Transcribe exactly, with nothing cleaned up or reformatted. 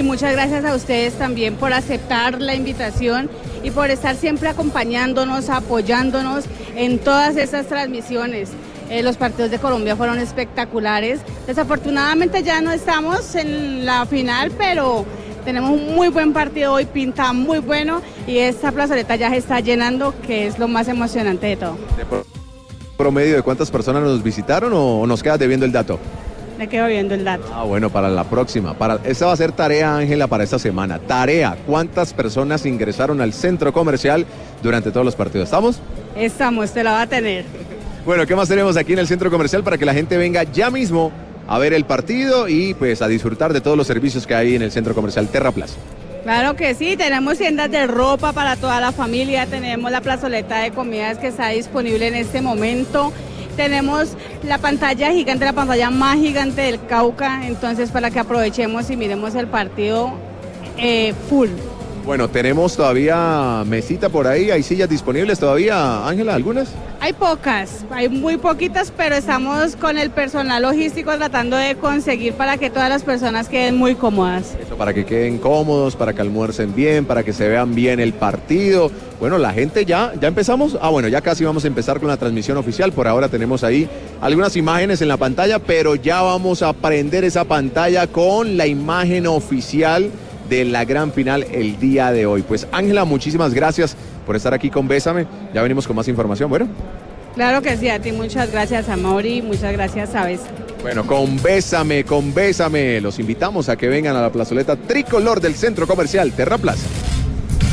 muchas gracias a ustedes también por aceptar la invitación y por estar siempre acompañándonos, apoyándonos en todas estas transmisiones. Eh, los partidos de Colombia fueron espectaculares. Desafortunadamente ya no estamos en la final, pero tenemos un muy buen partido hoy, pinta muy bueno y esta plazoleta ya se está llenando, que es lo más emocionante de todo. ¿De promedio de cuántas personas nos visitaron o nos quedas debiendo el dato? Me quedo viendo el dato. Ah, bueno, para la próxima. Para, esta va a ser tarea, Ángela, para esta semana. Tarea, ¿cuántas personas ingresaron al centro comercial durante todos los partidos? ¿Estamos? Estamos, te la va a tener. Bueno, ¿qué más tenemos aquí en el centro comercial para que la gente venga ya mismo a ver el partido y pues a disfrutar de todos los servicios que hay en el centro comercial Terra Plaza? Claro que sí, tenemos tiendas de ropa para toda la familia, tenemos la plazoleta de comidas que está disponible en este momento, tenemos la pantalla gigante, la pantalla más gigante del Cauca, entonces para que aprovechemos y miremos el partido eh, full. Bueno, tenemos todavía mesita por ahí, hay sillas disponibles todavía, Ángela, ¿algunas? Hay pocas, hay muy poquitas, pero estamos con el personal logístico tratando de conseguir para que todas las personas queden muy cómodas. Eso, para que queden cómodos, para que almuercen bien, para que se vean bien el partido. Bueno, la gente ya, ¿ya empezamos? Ah, bueno, ya casi vamos a empezar con la transmisión oficial. Por ahora tenemos ahí algunas imágenes en la pantalla, pero ya vamos a prender esa pantalla con la imagen oficial de la gran final el día de hoy. Pues Ángela, muchísimas gracias por estar aquí con Bésame. Ya venimos con más información, bueno. Claro que sí, a ti muchas gracias, Amaury, muchas gracias a Bésame. Bueno, con Bésame, con Bésame, los invitamos a que vengan a la plazoleta tricolor del centro comercial Terra Plaza.